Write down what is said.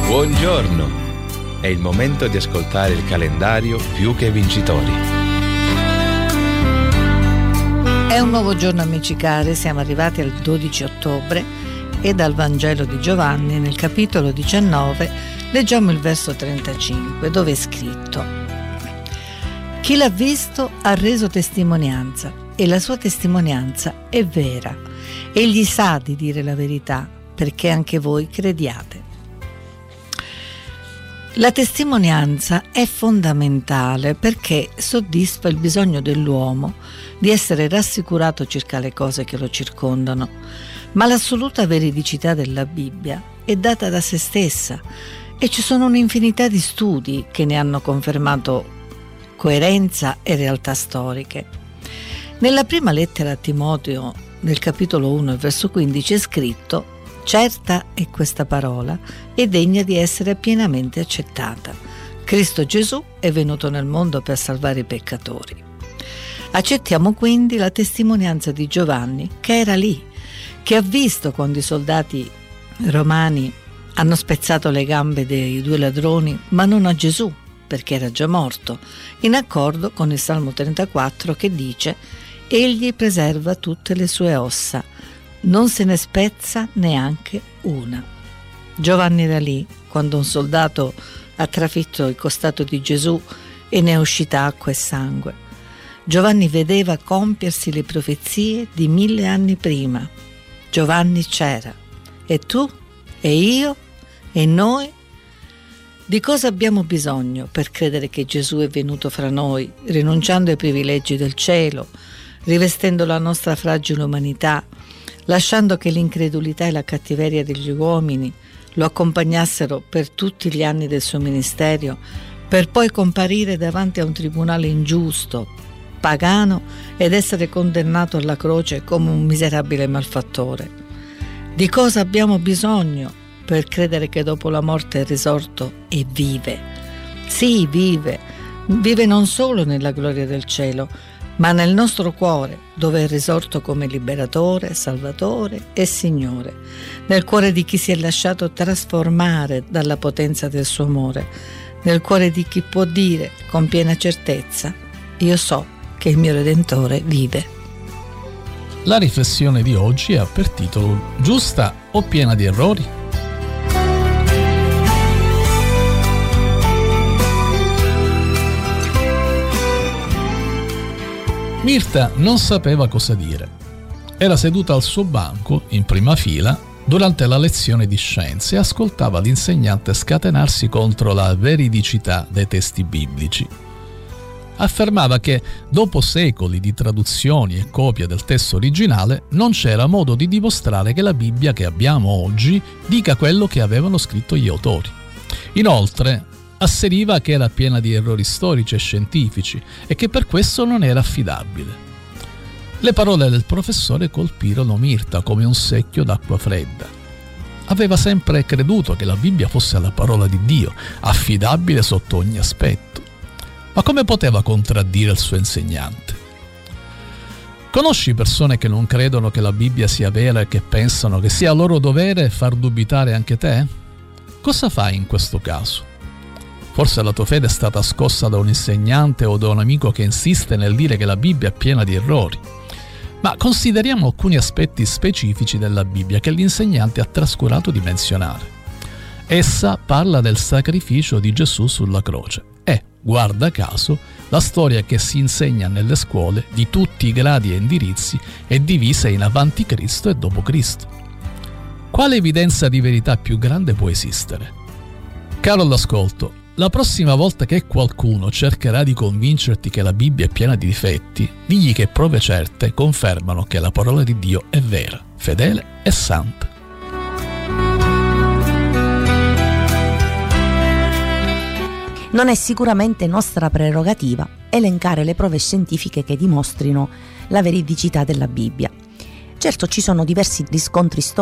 Buongiorno! È il momento di ascoltare il calendario Più che Vincitori. È un nuovo giorno, amici cari, siamo arrivati al 12 ottobre e dal Vangelo di Giovanni, nel capitolo 19, leggiamo il verso 35, dove è scritto: Chi l'ha visto ha reso testimonianza e la sua testimonianza è vera. Egli sa di dire la verità perché anche voi crediate. La testimonianza è fondamentale perché soddisfa il bisogno dell'uomo di essere rassicurato circa le cose che lo circondano, ma l'assoluta veridicità della Bibbia è data da se stessa e ci sono un'infinità di studi che ne hanno confermato coerenza e realtà storiche. Nella prima lettera a Timoteo, nel capitolo 1, verso 15, è scritto: certa è questa parola e degna di essere pienamente accettata. Cristo Gesù è venuto nel mondo per salvare i peccatori. Accettiamo quindi la testimonianza di Giovanni, che era lì, che ha visto quando i soldati romani hanno spezzato le gambe dei due ladroni, ma non a Gesù, perché era già morto, in accordo con il Salmo 34 che dice: egli preserva tutte le sue ossa, non se ne spezza neanche una. Giovanni era lì quando un soldato ha trafitto il costato di Gesù e ne è uscita acqua e sangue. Giovanni vedeva compiersi le profezie di 1000 anni prima. Giovanni c'era. E tu? E io? E noi? Di cosa abbiamo bisogno per credere che Gesù è venuto fra noi, rinunciando ai privilegi del cielo, rivestendo la nostra fragile umanità, lasciando che l'incredulità e la cattiveria degli uomini lo accompagnassero per tutti gli anni del suo ministero, per poi comparire davanti a un tribunale ingiusto, pagano, ed essere condannato alla croce come un miserabile malfattore. Di cosa abbiamo bisogno per credere che dopo la morte è risorto e vive? Sì, vive non solo nella gloria del cielo, ma nel nostro cuore, dove è risorto come liberatore, salvatore e Signore, nel cuore di chi si è lasciato trasformare dalla potenza del suo amore, nel cuore di chi può dire con piena certezza: io so che il mio Redentore vive. La riflessione di oggi ha per titolo: giusta o piena di errori? Mirta non sapeva cosa dire. Era seduta al suo banco, in prima fila, durante la lezione di scienze e ascoltava l'insegnante scatenarsi contro la veridicità dei testi biblici. Affermava che, dopo secoli di traduzioni e copie del testo originale, non c'era modo di dimostrare che la Bibbia che abbiamo oggi dica quello che avevano scritto gli autori. Inoltre, asseriva che era piena di errori storici e scientifici e che per questo non era affidabile. Le parole del professore colpirono Mirta come un secchio d'acqua fredda. Aveva sempre creduto che la Bibbia fosse la parola di Dio, affidabile sotto ogni aspetto. Ma come poteva contraddire il suo insegnante? Conosci persone che non credono che la Bibbia sia vera e che pensano che sia loro dovere far dubitare anche te? Cosa fai in questo caso? Forse la tua fede è stata scossa da un insegnante o da un amico che insiste nel dire che la Bibbia è piena di errori. Ma consideriamo alcuni aspetti specifici della Bibbia che l'insegnante ha trascurato di menzionare. Essa parla del sacrificio di Gesù sulla croce e, guarda caso, la storia che si insegna nelle scuole di tutti i gradi e indirizzi è divisa in avanti Cristo e dopo Cristo. Quale evidenza di verità più grande può esistere? Caro all'ascolto, la prossima volta che qualcuno cercherà di convincerti che la Bibbia è piena di difetti, digli che prove certe confermano che la parola di Dio è vera, fedele e santa. Non è sicuramente nostra prerogativa elencare le prove scientifiche che dimostrino la veridicità della Bibbia. Certo, ci sono diversi riscontri storici